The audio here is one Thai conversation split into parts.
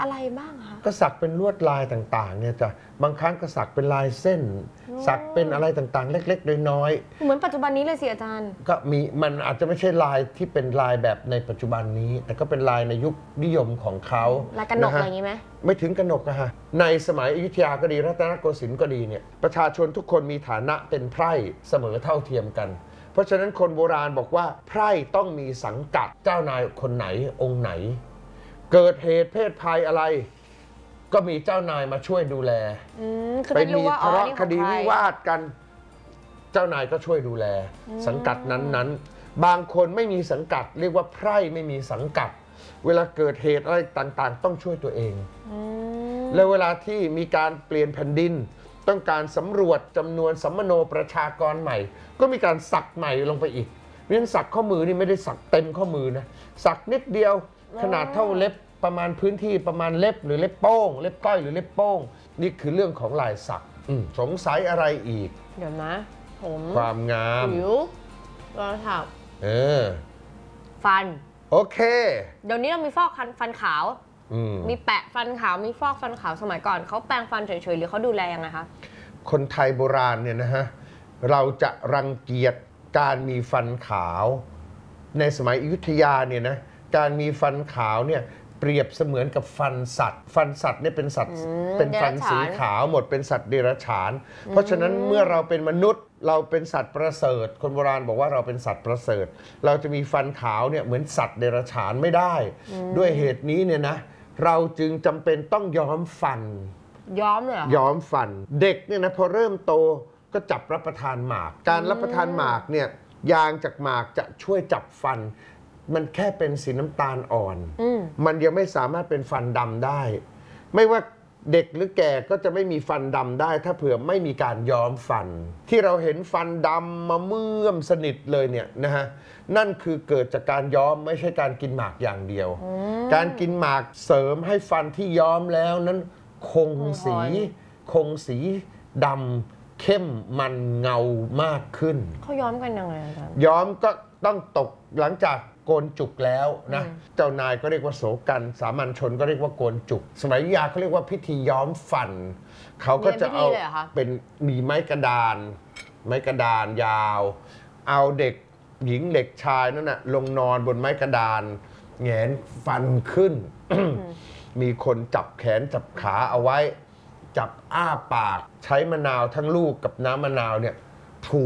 อะไรบ้างคะก็สักเป็นลวดลายต่างๆเนี่ยจ้ะบางครั้งก็สักเป็นลายเส้นสักเป็นอะไรต่างๆเล็กๆน้อยๆเหมือนปัจจุบันนี้เลยสิอาจารย์ก็มีมันอาจจะไม่ใช่ลายที่เป็นลายแบบในปัจจุบันนี้แต่ก็เป็นลายในยุคนิยมของเขาลายกนกอะไรอย่างนี้ไหมไม่ถึงกนกอะฮะในสมัยอยุธยาก็ดีรัตนโกสินทร์ก็ดีเนี่ยประชาชนทุกคนมีฐานะเป็นไพร่เสมอเท่าเทียมกันเพราะฉะนั้นคนโบราณบอกว่าไพร่ต้องมีสังกัดเจ้านายคนไหนองค์ไหนเกิดเหตุเพศภัยอะไรก็มีเจ้านายมาช่วยดูแลไปมีทะเลาะคดีวิวาทกันเจ้านายก็ช่วยดูแลสังกัดนั้นๆบางคนไม่มีสังกัดเรียกว่าไพร่ไม่มีสังกัดเวลาเกิดเหตุอะไรต่างๆต้องช่วยตัวเองแล้วเวลาที่มีการเปลี่ยนแผ่นดินต้องการสำรวจจำนวนสัมมโนประชากรใหม่ก็มีการสักใหม่ลงไปอีกเรื่องสักข้อมือนี่ไม่ได้สักเต็มข้อมือนะสักนิดเดียวขนาดเท่าเล็บประมาณพื้นที่ประมาณเล็บหรือเล็บโป้งเล็บก้อยหรือเล็บโป้งนี่คือเรื่องของลายสักสงสัยอะไรอีกเดี๋ยวนะผมความงามผิวรอยถักฟันโอเคเดี๋ยวนี้เรามีฟอกฟันขาวมีแปะฟันขาวมีฟอกฟันขาวสมัยก่อนเขาแปรงฟันเฉยๆหรือเขาดูแลยังไงคะคนไทยโบราณเนี่ยนะฮะเราจะรังเกียจการมีฟันขาวในสมัยอยุธยาเนี่ยนะการมีฟันขาวเนี่ยเปรียบเสมือนกับฟันสัตว์ฟันสัตว์เนี่ยเป็นสัตว์เป็นฟันสีขาวหมดเป็นสัตว์เดรัจฉานเพราะฉะนั้นเมื่อเราเป็นมนุษย์เราเป็นสัตว์ประเสริฐคนโบราณบอกว่าเราเป็นสัตว์ประเสริฐเราจะมีฟันขาวเนี่ยเหมือนสัตว์เดรัจฉานไม่ได้ด้วยเหตุนี้เนี่ยนะเราจึงจำเป็นต้องย้อมฟันย้อมเลยเหรอย้อมฟันเด็กเนี่ยนะพอเริ่มโตก็จับรับประทานหมากการรับประทานหมากเนี่ยยางจากหมากจะช่วยจับฟันมันแค่เป็นสีน้ำตาลอ่อนมันยังไม่สามารถเป็นฟันดำได้ไม่ว่าเด็กหรือแก่ก็จะไม่มีฟันดำได้ถ้าเผื่อไม่มีการย้อมฟันที่เราเห็นฟันดำมาเมื่อมสนิทเลยเนี่ยนะฮะนั่นคือเกิดจากการย้อมไม่ใช่การกินหมากอย่างเดียวการกินหมากเสริมให้ฟันที่ย้อมแล้วนั้นคงสีดำเข้มมันเงามากขึ้นเขาย้อมกันยังไงอาจารย์ย้อมก็ต้องตกหลังจากโกนจุกแล้วนะเจ้านายก็เรียกว่าโสกันสามัญชนก็เรียกว่าโกนจุกสมัยยาเขาเรียกว่าพิธีย้อมฟันเขาก็จะเอาเป็นมีไม้กระดานยาวเอาเด็กหญิงเด็กชายนั่นน่ะลงนอนบนไม้กระดานแหงนฟันขึ้น มีคนจับแขนจับขาเอาไว้จับอ้าปากใช้มะนาวทั้งลูกกับน้ำมะนาวเนี่ยถู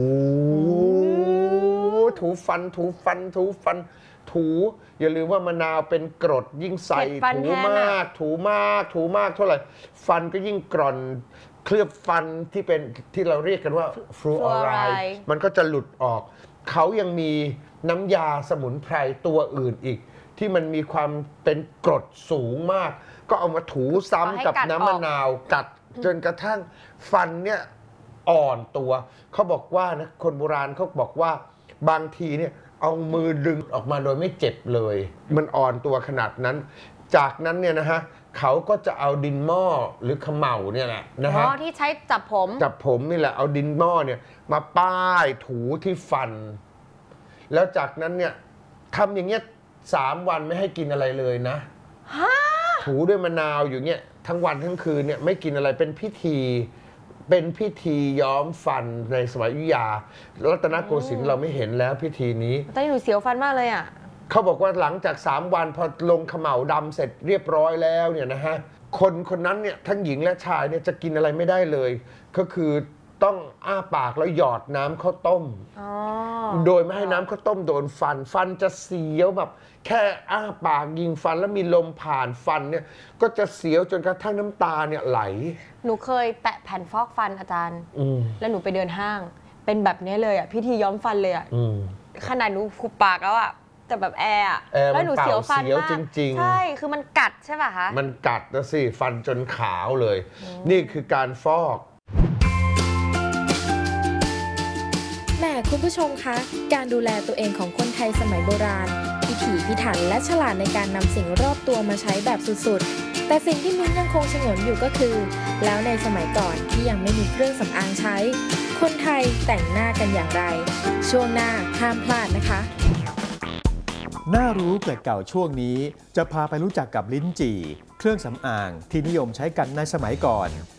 ฟันอย่าลืมว่ามะนาวเป็นกรดยิ่งใส่ถูมากเท่าไหร่ฟันก็ยิ่งกร่อนเคลือบฟันที่เป็นที่เราเรียกกันว่าฟลูออไรด์มันก็จะหลุดออกเขายังมีน้ำยาสมุนไพรตัวอื่นอีกที่มันมีความเป็นกรดสูงมากก็เอามาถูซ้ำกับน้ำมะนาวกัดจนกระทั่งฟันเนี่ยอ่อนตัวเขาบอกว่านะคนโบราณเขาบอกว่าบางทีเนี่ยเอามือดึงออกมาโดยไม่เจ็บเลยมันอ่อนตัวขนาดนั้นจากนั้นเนี่ยนะฮะเขาก็จะเอาดินหม้อหรือเขม่าเนี่ยแหละนะฮะที่ใช้จับผมนี่แหละเอาดินหม้อเนี่ยมาป้ายถูที่ฟันแล้วจากนั้นเนี่ยทำอย่างเงี้ย3 วันไม่ให้กินอะไรเลยนะถูด้วยมะนาวอยู่เงี้ยทั้งวันทั้งคืนเนี่ยไม่กินอะไรเป็นพิธีย้อมฟันในสมัยอยุธยารัตนโกสินทร์เราไม่เห็นแล้วพิธีนี้ตอนนี้หนูเสียวฟันมากเลยอ่ะเขาบอกว่าหลังจาก3 วันพอลงเขม่าดำเสร็จเรียบร้อยแล้วเนี่ยนะฮะคนนั้นเนี่ยทั้งหญิงและชายเนี่ยจะกินอะไรไม่ได้เลยก็คือต้องอ้าปากแล้วหยอดน้ำข้าวต้มโดยไม่ให้น้ำข้าวต้มโดนฟันจะเสียวแบบแค่อ้าปากยิงฟันแล้วมีลมผ่านฟันเนี่ยก็จะเสียวจนกระทั่งน้ำตาเนี่ยไหลหนูเคยแปะแผ่นฟอกฟันอาจารย์แล้วหนูไปเดินห้างเป็นแบบนี้เลยอ่ะพิธีย้อมฟันเลยอ่ะขนาดหนูขุบปากแล้วอ่ะแต่แบบแอร์แล้วหนูเสียวฟันมากใช่คือมันกัดใช่ป่ะคะมันกัดนะสิฟันจนขาวเลยนี่คือการฟอกคุณผู้ชมคะการดูแลตัวเองของคนไทยสมัยโบราณพิถีพิถันและฉลาดในการนำสิ่งรอบตัวมาใช้แบบสุดๆแต่สิ่งที่มิ้นยังคงฉงนอยู่ก็คือแล้วในสมัยก่อนที่ยังไม่มีเครื่องสำอางใช้คนไทยแต่งหน้ากันอย่างไรช่วงหน้าห้ามพลาดนะคะน่ารู้เกิดเก่าช่วงนี้จะพาไปรู้จักกับลิ้นจี่เครื่องสำอางที่นิยมใช้กันในสมัยก่อน